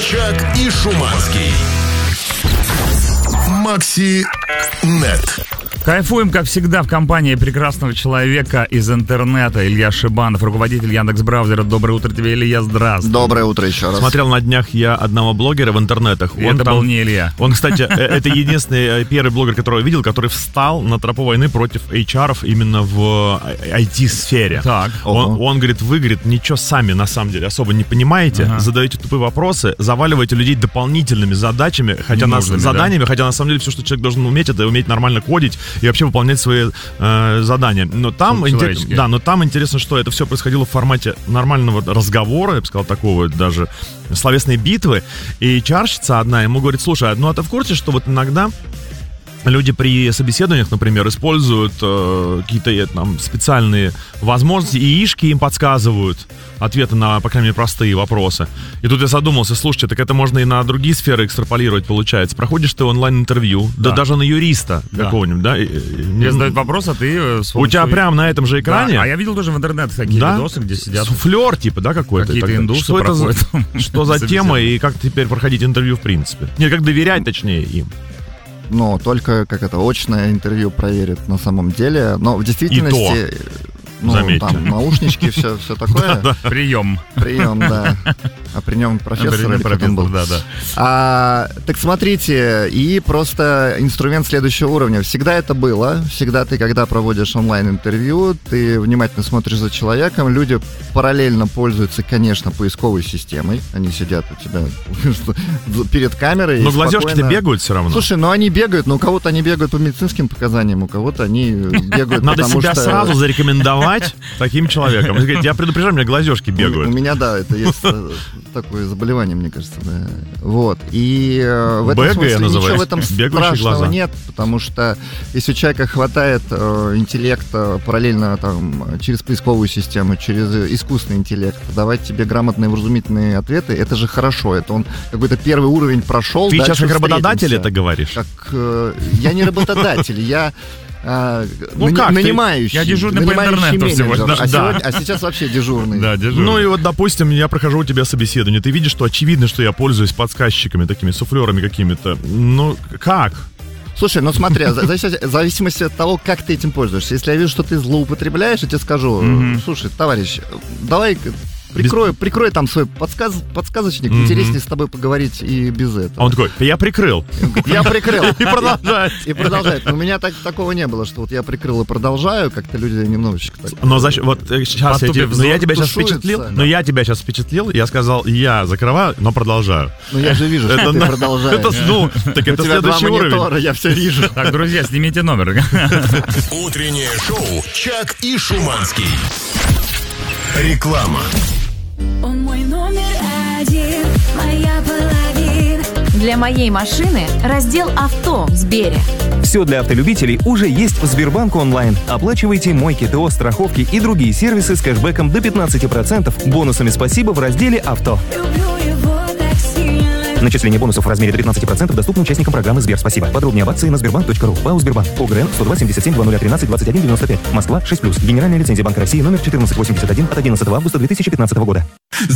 Чак и Шуманский. Макси.нет. Кайфуем, как всегда, в компании прекрасного человека из интернета. Илья Шибанов, руководитель Яндекс.Браузера. Доброе утро тебе, Илья, здравствуй. Доброе утро еще раз. Смотрел на днях я одного блогера в интернетах. Это был не Илья. Он, кстати, это единственный первый блогер, которого я видел, который встал на тропу войны против HR-ов именно в IT-сфере. Так. Он говорит, вы, говорит, ничего сами на самом деле особо не понимаете, задаете тупые вопросы, заваливаете людей дополнительными задачами, хотя на самом деле все, что человек должен уметь, это уметь нормально кодить и вообще выполнять свои задания. Но там, но там интересно, что это все происходило в формате нормального разговора, я бы сказал, такого даже словесной битвы. И чарщица одна ему говорит, слушай, ну а ты в курсе, что вот иногда люди при собеседованиях, например, используют какие-то там специальные возможности, и ишки им подсказывают ответы на, по крайней мере, простые вопросы. И тут я задумался, слушайте, так это можно и на другие сферы экстраполировать, получается. Проходишь ты онлайн-интервью, да даже на юриста какого-нибудь, да? Мне задают вопрос, а ты... У тебя прямо на этом же экране... Да, а я видел тоже в интернете такие видосы, где сидят... Суфлер, типа, да, какой-то? Какие-то индусы что проходят. Что за тема и как теперь проходить интервью в принципе? Нет, как доверять, точнее, им. Ну, только, очное интервью проверит на самом деле. Но в действительности... Заметьте. Там наушнички, все такое. Прием, да. А при нем профессор или кто там был. Да. Так смотрите, и просто инструмент следующего уровня. Всегда это было. Всегда ты, когда проводишь онлайн-интервью, ты внимательно смотришь за человеком. Люди параллельно пользуются, конечно, поисковой системой. Они сидят у тебя перед камерой. Но глазёшки-то бегают все равно. Слушай, они бегают, но у кого-то они бегают по медицинским показаниям, у кого-то они бегают Надо потому себя что... сразу зарекомендовать таким человеком. Я предупреждаю, у меня глазёшки бегают. У меня, да, это есть такое заболевание, мне кажется, да. Вот. И в этом смысле ничего в этом страшного нет, потому что если у человека хватает интеллекта параллельно там через поисковую систему, через искусственный интеллект, давать тебе грамотные вразумительные ответы, это же хорошо. Это он какой-то первый уровень прошел. Ты сейчас как работодатель это говоришь? Я не работодатель, я нанимающий. Я дежурный по интернету сегодня. А сейчас вообще дежурный. Да, дежурный. Ну и вот, допустим, я прохожу у тебя собеседование, ты видишь, что очевидно, что я пользуюсь подсказчиками, такими суфлерами какими-то. Ну, как? Слушай, ну смотри, в зависимости от того, как ты этим пользуешься. Если я вижу, что ты злоупотребляешь, я тебе скажу, слушай, товарищ, давай... Прикрой там свой подсказочник, интереснее с тобой поговорить и без этого. А он такой, я прикрыл. Я прикрыл. И продолжает. Но у меня такого не было, что вот я прикрыл и продолжаю, как-то люди немножечко так... Но вот сейчас я тебя сейчас впечатлил, я я сказал, я закрываю, но продолжаю. Ну я же вижу, что ты продолжаешь. Это следующий уровень. Я все вижу. Так, друзья, снимите номер. Утреннее шоу Чак и Шуманский. Реклама. Он мой номер один, моя половина. Для моей машины раздел «Авто» в Сбере. Все для автолюбителей уже есть в Сбербанк онлайн. Оплачивайте мойки, ТО, страховки и другие сервисы с кэшбэком до 15%. Бонусами «Спасибо» в разделе «Авто». Люблю его так сильно. Начисление бонусов в размере до 15% доступно участникам программы «Сбер Спасибо». Подробнее об акции на сбербанк.ру. ПАО «Сбербанк». ОГРН 102 77 0013 21 95. Москва 6+. Генеральная лицензия Банка России номер 1481 от 11 августа 2015 года.